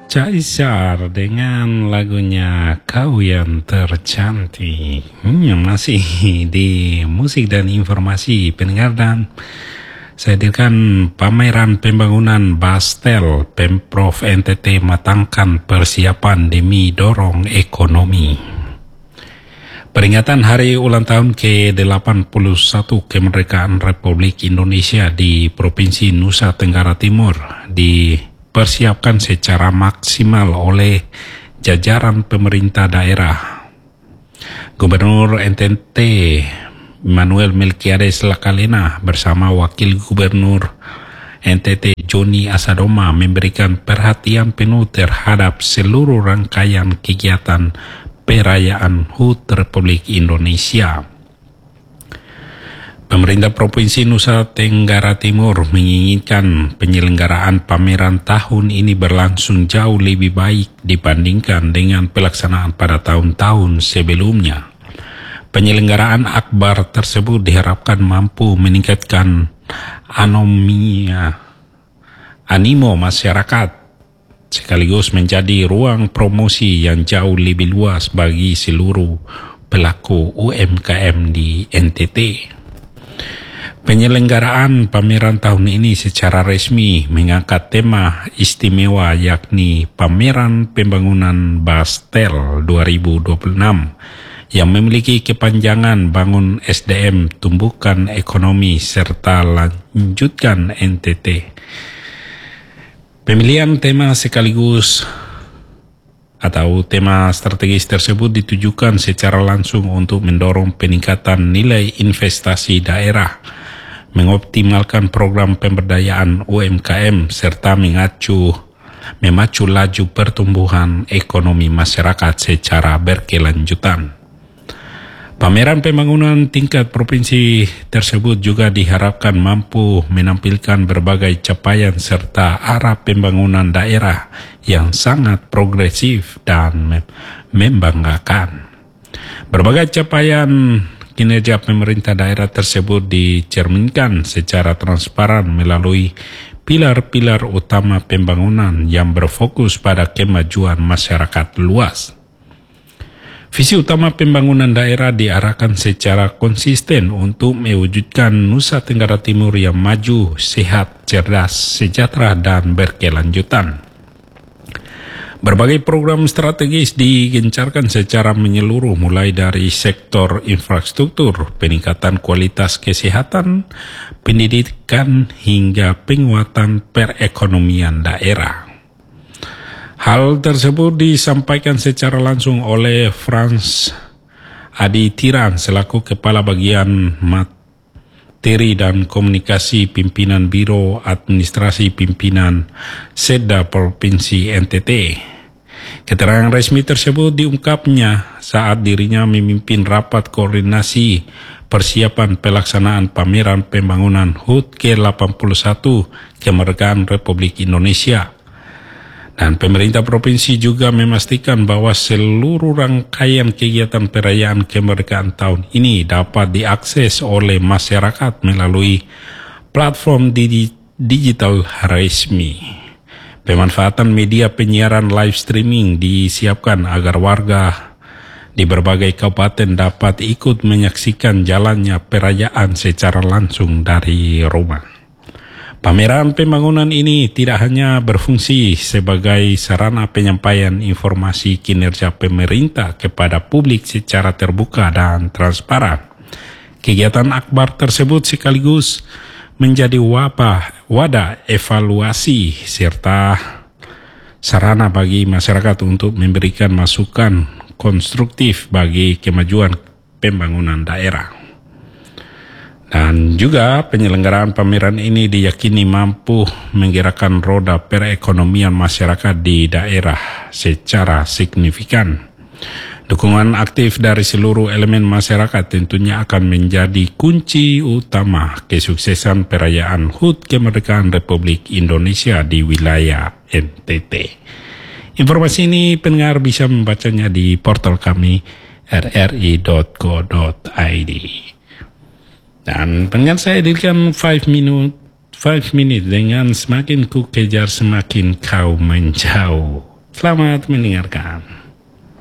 Caesar dengan lagunya Kau Yang Tercantik. Masih di musik dan informasi pendengar, dan saya hadirkan pameran pembangunan Bastel. Pemprov NTT matangkan persiapan demi dorong ekonomi. Peringatan hari ulang tahun ke-81 kemerdekaan Republik Indonesia di Provinsi Nusa Tenggara Timur dipersiapkan secara maksimal oleh jajaran pemerintah daerah. Gubernur NTT Immanuel Melquiades Lakalena bersama Wakil Gubernur NTT Joni Asadoma memberikan perhatian penuh terhadap seluruh rangkaian kegiatan perayaan HUT Republik Indonesia. Pemerintah Provinsi Nusa Tenggara Timur menginginkan penyelenggaraan pameran tahun ini berlangsung jauh lebih baik dibandingkan dengan pelaksanaan pada tahun-tahun sebelumnya. Penyelenggaraan akbar tersebut diharapkan mampu meningkatkan animo masyarakat sekaligus menjadi ruang promosi yang jauh lebih luas bagi seluruh pelaku UMKM di NTT. Penyelenggaraan pameran tahun ini secara resmi mengangkat tema istimewa, yakni Pameran Pembangunan Bastel 2026 yang memiliki kepanjangan bangun SDM, tumbuhkan ekonomi, serta lanjutkan NTT. Pemilihan tema sekaligus atau tema strategis tersebut ditujukan secara langsung untuk mendorong peningkatan nilai investasi daerah, mengoptimalkan program pemberdayaan UMKM, serta memacu laju pertumbuhan ekonomi masyarakat secara berkelanjutan. Pameran pembangunan tingkat provinsi tersebut juga diharapkan mampu menampilkan berbagai capaian serta arah pembangunan daerah yang sangat progresif dan membanggakan. Berbagai capaian kinerja pemerintah daerah tersebut dicerminkan secara transparan melalui pilar-pilar utama pembangunan yang berfokus pada kemajuan masyarakat luas. Visi utama pembangunan daerah diarahkan secara konsisten untuk mewujudkan Nusa Tenggara Timur yang maju, sehat, cerdas, sejahtera, dan berkelanjutan. Berbagai program strategis digencarkan secara menyeluruh, mulai dari sektor infrastruktur, peningkatan kualitas kesehatan, pendidikan, hingga penguatan perekonomian daerah. Hal tersebut disampaikan secara langsung oleh Frans Adi Tiran selaku Kepala Bagian Materi dan Komunikasi Pimpinan Biro Administrasi Pimpinan Setda Provinsi NTT. Keterangan resmi tersebut diungkapnya saat dirinya memimpin rapat koordinasi persiapan pelaksanaan pameran pembangunan HUT ke-81 kemerdekaan Republik Indonesia. Dan pemerintah provinsi juga memastikan bahwa seluruh rangkaian kegiatan perayaan kemerdekaan tahun ini dapat diakses oleh masyarakat melalui platform digital resmi. Pemanfaatan media penyiaran live streaming disiapkan agar warga di berbagai kabupaten dapat ikut menyaksikan jalannya perayaan secara langsung dari rumah. Pameran pembangunan ini tidak hanya berfungsi sebagai sarana penyampaian informasi kinerja pemerintah kepada publik secara terbuka dan transparan. Kegiatan akbar tersebut sekaligus menjadi wadah evaluasi serta sarana bagi masyarakat untuk memberikan masukan konstruktif bagi kemajuan pembangunan daerah. Dan juga penyelenggaraan pameran ini diyakini mampu menggerakkan roda perekonomian masyarakat di daerah secara signifikan. Dukungan aktif dari seluruh elemen masyarakat tentunya akan menjadi kunci utama kesuksesan perayaan HUT Kemerdekaan Republik Indonesia di wilayah NTT. Informasi ini pendengar bisa membacanya di portal kami rri.co.id. Dan pendengar, saya hadirkan 5 minute dengan semakin ku kejar semakin kau menjauh. Selamat mendengarkan.